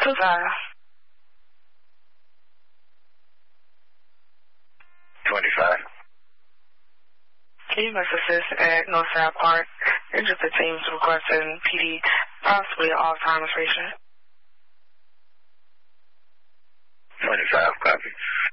25. 25. Can you must assist at Northside Park? It's just the team's requesting PD, possibly Alzheimer's patient. 25, copy.